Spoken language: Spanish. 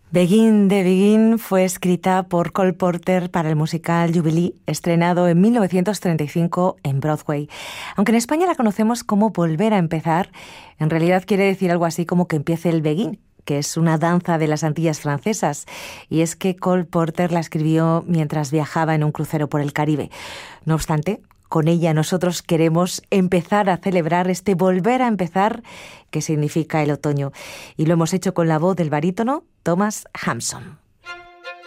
Begin the Begin fue escrita por Cole Porter para el musical Jubilee, estrenado en 1935 en Broadway. Aunque en España la conocemos como Volver a empezar, en realidad quiere decir algo así como que empiece el Begin, que es una danza de las Antillas francesas. Y es que Cole Porter la escribió mientras viajaba en un crucero por el Caribe. No obstante, con ella nosotros queremos empezar a celebrar este volver a empezar que significa el otoño. Y lo hemos hecho con la voz del barítono Thomas Hampson.